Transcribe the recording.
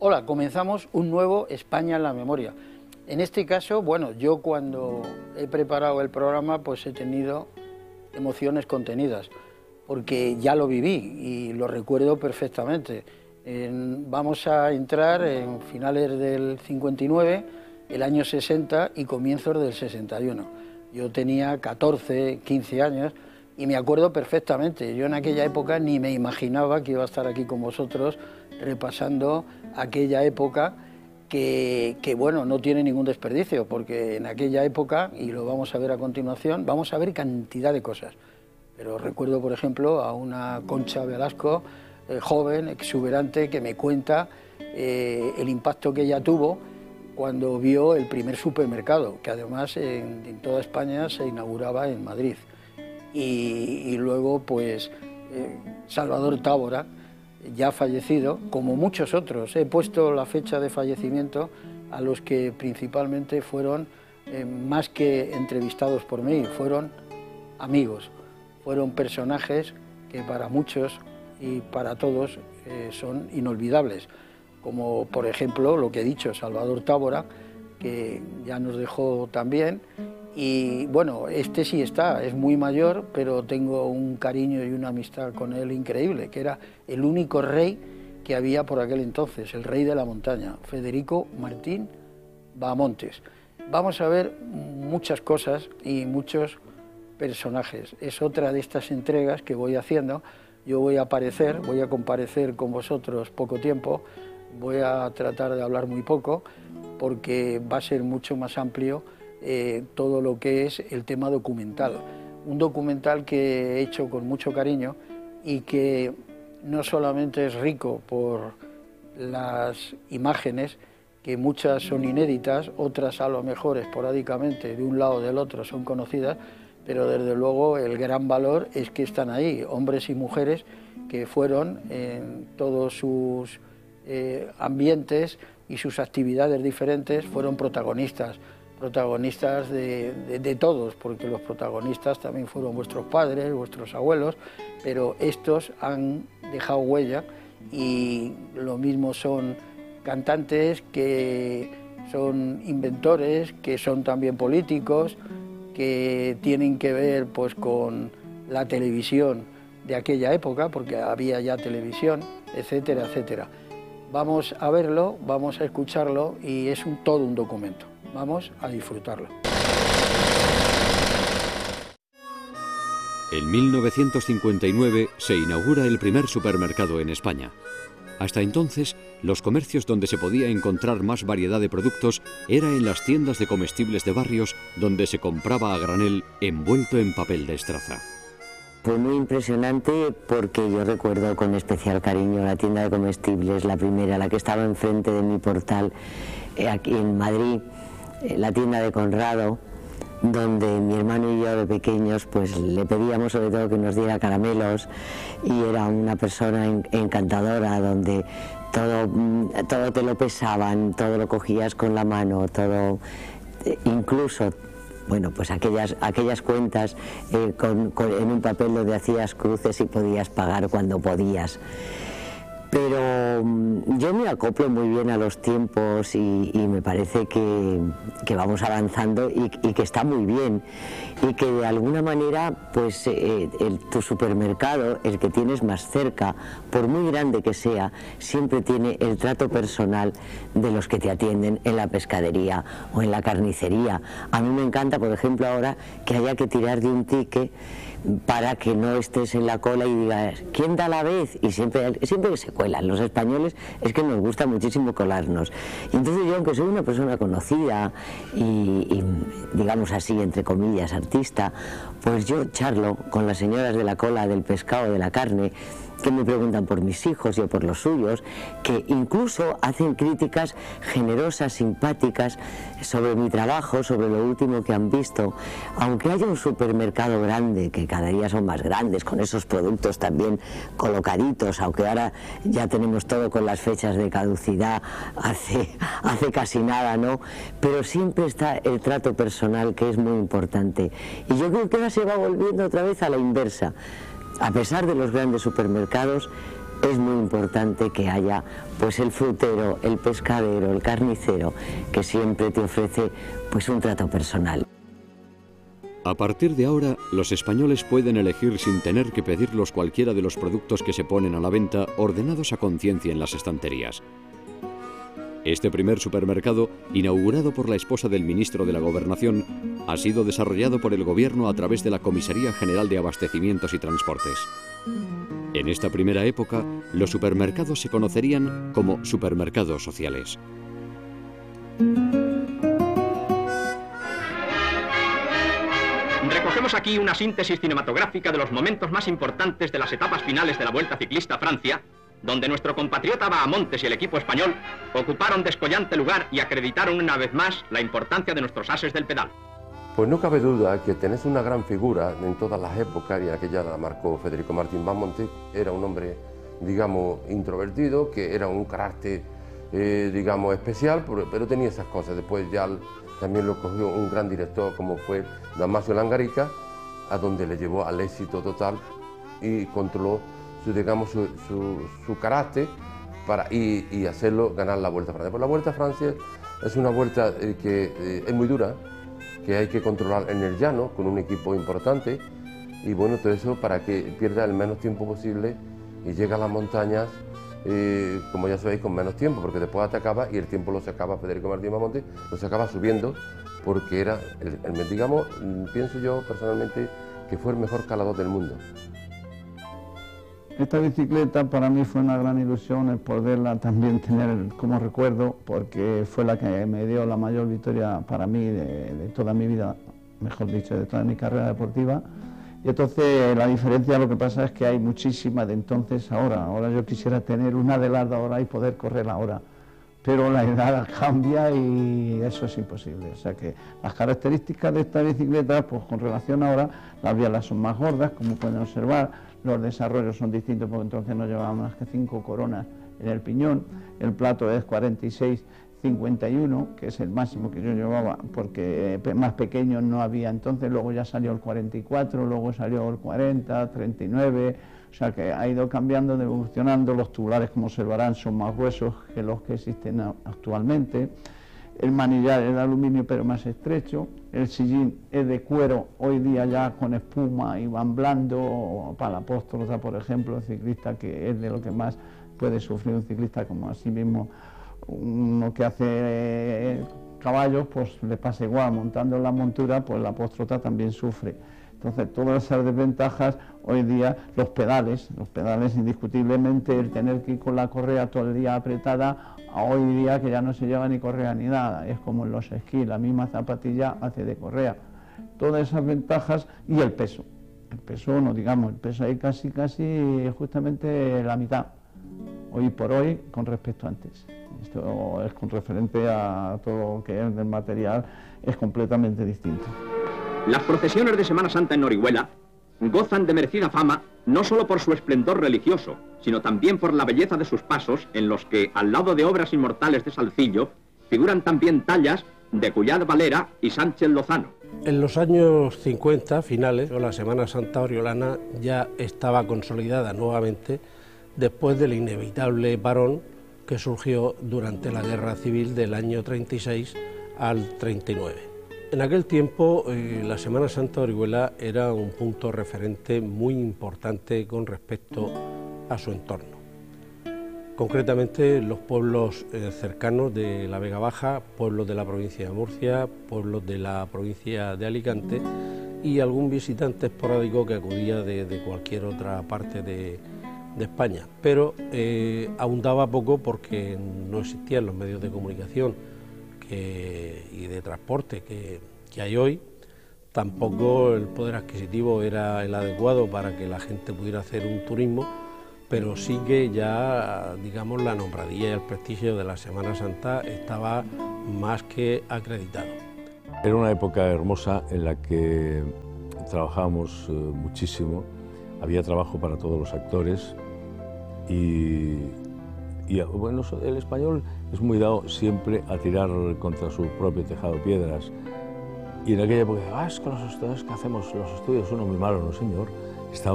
Hola, comenzamos un nuevo España en la memoria. En este caso, bueno, yo cuando he preparado el programa pues he tenido emociones contenidas, porque ya lo viví y lo recuerdo perfectamente. Vamos a entrar en finales del 59, el año 60 y comienzos del 61. Yo tenía 14, 15 años y me acuerdo perfectamente. Yo en aquella época ni me imaginaba que iba a estar aquí con vosotros repasando aquella época que bueno, no tiene ningún desperdicio, porque en aquella época, y lo vamos a ver a continuación, vamos a ver cantidad de cosas. Pero recuerdo, por ejemplo, a una Concha Velasco, joven, exuberante, que me cuenta el impacto que ella tuvo cuando vio el primer supermercado, que además en toda España se inauguraba en Madrid. Y luego, pues, Salvador Tábora, ya fallecido, como muchos otros. He puesto la fecha de fallecimiento a los que principalmente fueron, más que entrevistados por mí, fueron amigos, fueron personajes que para muchos y para todos son inolvidables, como por ejemplo lo que he dicho, Salvador Tábora, que ya nos dejó también. Y bueno, este sí está, es muy mayor, pero tengo un cariño y una amistad con él increíble, que era el único rey que había por aquel entonces, el rey de la montaña, Federico Martín Bahamontes. Vamos a ver muchas cosas y muchos personajes. Es otra de estas entregas que voy haciendo. Yo voy a comparecer con vosotros poco tiempo, voy a tratar de hablar muy poco, porque va a ser mucho más amplio todo lo que es el tema documental. Un documental que he hecho con mucho cariño y que no solamente es rico por las imágenes, que muchas son inéditas, otras a lo mejor esporádicamente de un lado o del otro son conocidas, pero desde luego el gran valor es que están ahí hombres y mujeres que fueron en todos sus ambientes y sus actividades diferentes, fueron protagonistas de todos, porque los protagonistas también fueron vuestros padres, vuestros abuelos, pero estos han dejado huella, y lo mismo son cantantes, que son inventores, que son también políticos, que tienen que ver pues con la televisión de aquella época, porque había ya televisión, etcétera, etcétera. Vamos a verlo, vamos a escucharlo, y es todo un documento. Vamos a disfrutarlo. En 1959 se inaugura el primer supermercado en España. Hasta entonces, los comercios donde se podía encontrar más variedad de productos era en las tiendas de comestibles de barrios, donde se compraba a granel envuelto en papel de estraza. Fue muy impresionante, porque yo recuerdo con especial cariño la tienda de comestibles, la primera, la que estaba enfrente de mi portal, aquí en Madrid, la tienda de Conrado, donde mi hermano y yo de pequeños pues le pedíamos sobre todo que nos diera caramelos, y era una persona encantadora, donde todo te lo pesaban, todo lo cogías con la mano, todo, incluso, bueno, pues aquellas cuentas en un papel donde hacías cruces y podías pagar cuando podías. Pero yo me acoplo muy bien a los tiempos, y me parece que vamos avanzando y que está muy bien, y que de alguna manera pues tu supermercado, el que tienes más cerca, por muy grande que sea, siempre tiene el trato personal de los que te atienden en la pescadería o en la carnicería. A mí me encanta, por ejemplo, ahora que haya que tirar de un ticket para que no estés en la cola y digas ¿quién da la vez? Y siempre se cuelan. Los españoles es que nos gusta muchísimo colarnos. Y entonces yo, aunque soy una persona conocida y digamos así, entre comillas, artista, pues yo charlo con las señoras de la cola del pescado, de la carne, que me preguntan por mis hijos, yo por los suyos, que incluso hacen críticas generosas, simpáticas sobre mi trabajo, sobre lo último que han visto. Aunque haya un supermercado grande, que cada día son más grandes, con esos productos también colocaditos, aunque ahora ya tenemos todo con las fechas de caducidad, hace casi nada, ¿no? Pero siempre está el trato personal, que es muy importante. Y yo creo que ahora se va volviendo otra vez a la inversa. A pesar de los grandes supermercados, es muy importante que haya pues el frutero, el pescadero, el carnicero, que siempre te ofrece pues un trato personal. A partir de ahora, los españoles pueden elegir sin tener que pedirlos cualquiera de los productos que se ponen a la venta ordenados a conciencia en las estanterías. Este primer supermercado, inaugurado por la esposa del ministro de la Gobernación, ha sido desarrollado por el Gobierno a través de la Comisaría General de Abastecimientos y Transportes. En esta primera época, los supermercados se conocerían como supermercados sociales. Recogemos aquí una síntesis cinematográfica de los momentos más importantes de las etapas finales de la Vuelta Ciclista a Francia, donde nuestro compatriota Bahamontes y el equipo español ocuparon descollante lugar y acreditaron una vez más la importancia de nuestros ases del pedal. Pues no cabe duda que tenés una gran figura en todas las épocas, y en aquella la marcó Federico Martín Bahamontes. Era un hombre, digamos, introvertido, que era un carácter, digamos, especial, pero tenía esas cosas. Después ya también lo cogió un gran director como fue Damasio Langarica, a donde le llevó al éxito total y controló su carácter y hacerlo ganar la Vuelta a Francia. Pues la Vuelta a Francia es una vuelta que es muy dura, que hay que controlar en el llano con un equipo importante, y bueno, todo eso para que pierda el menos tiempo posible y llegue a las montañas, como ya sabéis, con menos tiempo, porque después atacaba y el tiempo lo sacaba Federico Martín Bahamontes, lo sacaba subiendo, porque era, digamos, pienso yo personalmente que fue el mejor calador del mundo. Esta bicicleta para mí fue una gran ilusión el poderla también tener como recuerdo, porque fue la que me dio la mayor victoria para mí de toda mi vida, mejor dicho, de toda mi carrera deportiva. Y entonces la diferencia, lo que pasa es que hay muchísima de entonces a ahora. Ahora yo quisiera tener una de las de ahora y poder correr ahora, pero la edad cambia y eso es imposible. O sea que las características de esta bicicleta, pues con relación a ahora, las bielas son más gordas, como pueden observar. Los desarrollos son distintos porque entonces no llevábamos más que 5 coronas en el piñón. El plato es 46-51, que es el máximo que yo llevaba, porque más pequeño no había entonces. Luego ya salió el 44, luego salió el 40, 39... O sea que ha ido cambiando, evolucionando. Los tubulares, como observarán, son más gruesos que los que existen actualmente. El manillar es de aluminio pero más estrecho. El sillín es de cuero, hoy día ya con espuma y van blando. Para la apóstata, por ejemplo, el ciclista, que es de lo que más puede sufrir un ciclista, como así mismo uno que hace caballos, pues le pasa igual. Montando en la montura, pues la apóstata también sufre. Entonces, todas esas desventajas, hoy día, los pedales indiscutiblemente, el tener que ir con la correa todo el día apretada, a hoy día que ya no se lleva ni correa ni nada, es como en los esquís, la misma zapatilla hace de correa. Todas esas ventajas y el peso no digamos, el peso ahí casi justamente la mitad, hoy por hoy, con respecto a antes. Esto es con referente a todo lo que es del material, es completamente distinto. Las procesiones de Semana Santa en Orihuela gozan de merecida fama no solo por su esplendor religioso, sino también por la belleza de sus pasos, en los que, al lado de obras inmortales de Salcillo, figuran también tallas de Cuyat Valera y Sánchez Lozano. En los años 50 finales, la Semana Santa oriolana ya estaba consolidada nuevamente después del inevitable parón que surgió durante la Guerra Civil del año 36 al 39. En aquel tiempo la Semana Santa de Orihuela era un punto referente muy importante con respecto a su entorno. Concretamente los pueblos cercanos de la Vega Baja, pueblos de la provincia de Murcia, pueblos de la provincia de Alicante y algún visitante esporádico que acudía de cualquier otra parte de España. Pero abundaba poco porque no existían los medios de comunicación y de transporte que hay hoy. Tampoco el poder adquisitivo era el adecuado para que la gente pudiera hacer un turismo, pero sí que ya, digamos, la nombradilla y el prestigio de la Semana Santa estaba más que acreditado. Era una época hermosa en la que trabajábamos muchísimo, había trabajo para todos los actores y bueno, el español es muy dado siempre a tirar contra su propio tejado piedras. Y en aquella época, es que los estudios que hacemos, los estudios son muy malos, no señor.